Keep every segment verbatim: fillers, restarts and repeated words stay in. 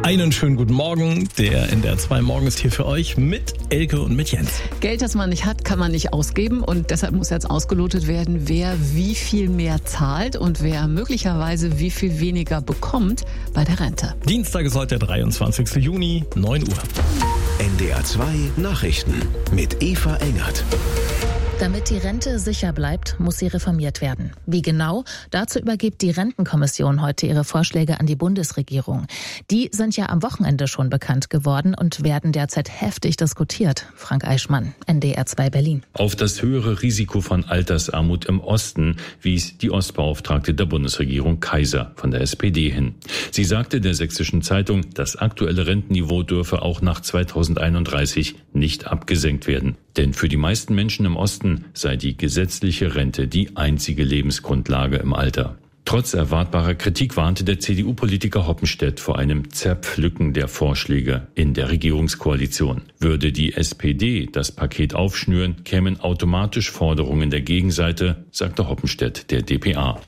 Einen schönen guten Morgen. Der N D R zwei Morgen ist hier für euch mit Elke und mit Jens. Geld, das man nicht hat, kann man nicht ausgeben. Und deshalb muss jetzt ausgelotet werden, wer wie viel mehr zahlt und wer möglicherweise wie viel weniger bekommt bei der Rente. Dienstag ist heute der dreiundzwanzigster Juni, neun Uhr. N D R zwei Nachrichten mit Eva Engert. Damit die Rente sicher bleibt, muss sie reformiert werden. Wie genau? Dazu übergibt die Rentenkommission heute ihre Vorschläge an die Bundesregierung. Die sind ja am Wochenende schon bekannt geworden und werden derzeit heftig diskutiert. Frank Eichmann, N D R zwei Berlin. Auf das höhere Risiko von Altersarmut im Osten wies die Ostbeauftragte der Bundesregierung Kaiser von der S P D hin. Sie sagte der Sächsischen Zeitung, das aktuelle Rentenniveau dürfe auch nach zweitausendeinunddreißig nicht abgesenkt werden. Denn für die meisten Menschen im Osten sei die gesetzliche Rente die einzige Lebensgrundlage im Alter. Trotz erwartbarer Kritik warnte der C D U-Politiker Hoppenstedt vor einem Zerpflücken der Vorschläge in der Regierungskoalition. Würde die S P D das Paket aufschnüren, kämen automatisch Forderungen der Gegenseite, sagte Hoppenstedt der D P A.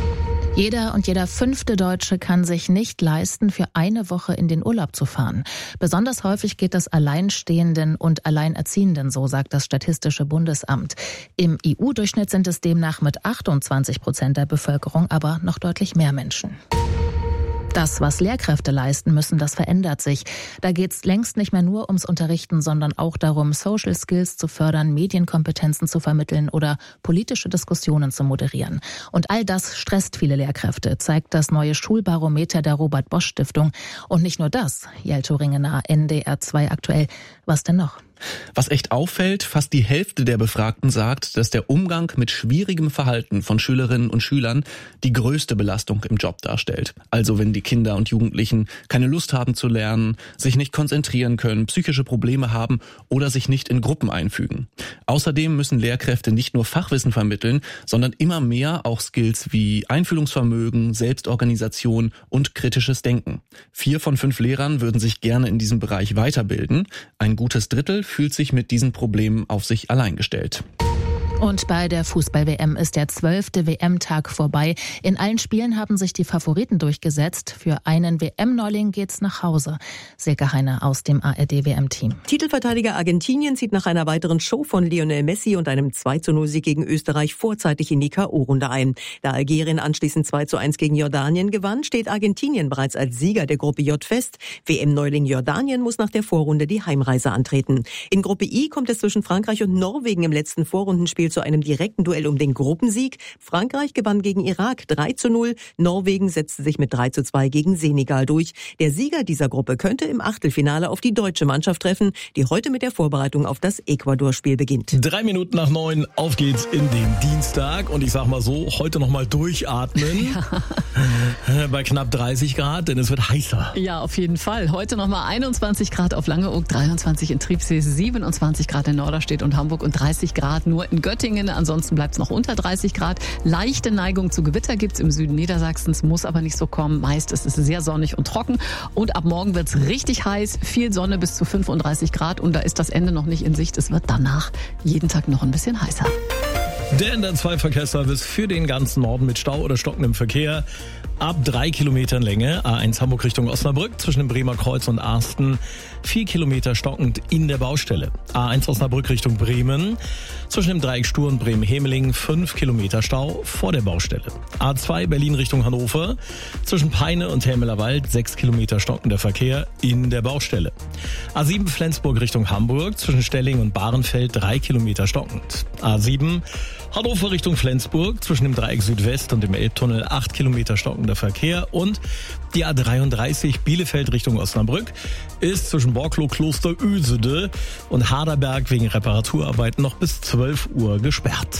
Jeder und jeder fünfte Deutsche kann sich nicht leisten, für eine Woche in den Urlaub zu fahren. Besonders häufig geht das Alleinstehenden und Alleinerziehenden, so sagt das Statistische Bundesamt. Im E U-Durchschnitt sind es demnach mit achtundzwanzig Prozent der Bevölkerung aber noch deutlich mehr Menschen. Das, was Lehrkräfte leisten müssen, das verändert sich. Da geht's längst nicht mehr nur ums Unterrichten, sondern auch darum, Social Skills zu fördern, Medienkompetenzen zu vermitteln oder politische Diskussionen zu moderieren. Und all das stresst viele Lehrkräfte, zeigt das neue Schulbarometer der Robert-Bosch-Stiftung. Und nicht nur das, Jelto Ringenaar, N D R zwei aktuell. Was denn noch? Was echt auffällt, fast die Hälfte der Befragten sagt, dass der Umgang mit schwierigem Verhalten von Schülerinnen und Schülern die größte Belastung im Job darstellt. Also wenn die Kinder und Jugendlichen keine Lust haben zu lernen, sich nicht konzentrieren können, psychische Probleme haben oder sich nicht in Gruppen einfügen. Außerdem müssen Lehrkräfte nicht nur Fachwissen vermitteln, sondern immer mehr auch Skills wie Einfühlungsvermögen, Selbstorganisation und kritisches Denken. Vier von fünf Lehrern würden sich gerne in diesem Bereich weiterbilden. Ein gutes Drittel fühlt sich mit diesen Problemen auf sich allein gestellt. Und bei der Fußball-W M ist der zwölfte W M-Tag vorbei. In allen Spielen haben sich die Favoriten durchgesetzt. Für einen W M-Neuling geht's nach Hause. Silke Heine aus dem A R D-W M-Team. Titelverteidiger Argentinien zieht nach einer weiteren Show von Lionel Messi und einem zwei zu null Sieg gegen Österreich vorzeitig in die K O-Runde ein. Da Algerien anschließend zwei zu eins gegen Jordanien gewann, steht Argentinien bereits als Sieger der Gruppe J fest. W M-Neuling Jordanien muss nach der Vorrunde die Heimreise antreten. In Gruppe I kommt es zwischen Frankreich und Norwegen im letzten Vorrundenspiel zu einem direkten Duell um den Gruppensieg. Frankreich gewann gegen Irak drei zu null. Norwegen setzte sich mit drei zu zwei gegen Senegal durch. Der Sieger dieser Gruppe könnte im Achtelfinale auf die deutsche Mannschaft treffen, die heute mit der Vorbereitung auf das Ecuador-Spiel beginnt. Drei Minuten nach neun, auf geht's in den Dienstag. Und ich sag mal so, heute nochmal durchatmen. Ja. Bei knapp dreißig Grad, denn es wird heißer. Ja, auf jeden Fall. Heute nochmal einundzwanzig Grad auf Langeoog, dreiundzwanzig in Triebsees, siebenundzwanzig Grad in Norderstedt und Hamburg und dreißig Grad nur in Göttingen. Ansonsten bleibt es noch unter dreißig Grad. Leichte Neigung zu Gewitter gibt es im Süden Niedersachsens, muss aber nicht so kommen. Meist ist es sehr sonnig und trocken. Und ab morgen wird es richtig heiß. Viel Sonne bis zu fünfunddreißig Grad. Und da ist das Ende noch nicht in Sicht. Es wird danach jeden Tag noch ein bisschen heißer. Der N D R zwei Verkehrsservice für den ganzen Norden mit Stau oder stockendem Verkehr. Ab drei Kilometern Länge, A eins Hamburg Richtung Osnabrück, zwischen dem Bremer Kreuz und Arsten, vier Kilometer stockend in der Baustelle. A eins Osnabrück Richtung Bremen, zwischen dem Dreieck Stur und Bremen-Hemeling, fünf Kilometer Stau vor der Baustelle. A zwei Berlin Richtung Hannover, zwischen Peine und Helmelerwald, sechs Kilometer stockender Verkehr in der Baustelle. A sieben Flensburg Richtung Hamburg, zwischen Stelling und Bahrenfeld, drei Kilometer stockend. A sieben Hannover Richtung Flensburg, zwischen dem Dreieck Südwest und dem Elbtunnel, acht Kilometer stockender Verkehr. Und die A dreiunddreißig Bielefeld Richtung Osnabrück ist zwischen Borklow, Kloster Ösede und Harderberg wegen Reparaturarbeiten noch bis zwölf Uhr gesperrt.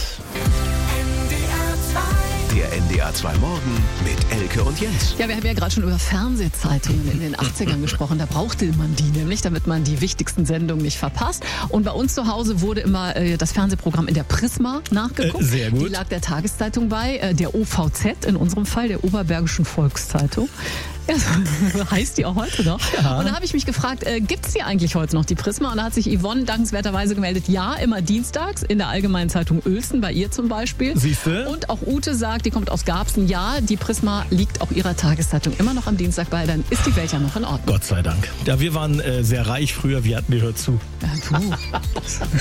Der N D R zwei Morgen mit Elke und Jens. Ja, wir haben ja gerade schon über Fernsehzeitungen in den achtzigern gesprochen. Da brauchte man die nämlich, damit man die wichtigsten Sendungen nicht verpasst. Und bei uns zu Hause wurde immer äh, das Fernsehprogramm in der Prisma nachgeguckt. Äh, sehr gut. Die lag der Tageszeitung bei, äh, der O V Z in unserem Fall, der Oberbergischen Volkszeitung. Ja, so heißt die auch heute noch. Ja. Und da habe ich mich gefragt, äh, gibt es die eigentlich heute noch, die Prisma? Und da hat sich Yvonne dankenswerterweise gemeldet, ja, immer dienstags in der Allgemeinen Zeitung Uelzen, bei ihr zum Beispiel. Siehste? Und auch Ute sagt, die kommt aus Garbsen, ja, die Prisma liegt auch ihrer Tageszeitung immer noch am Dienstag bei, dann ist die Welt ja noch in Ordnung. Gott sei Dank. Ja, wir waren äh, sehr reich früher, wir hatten die Hör zu. Ja, puh.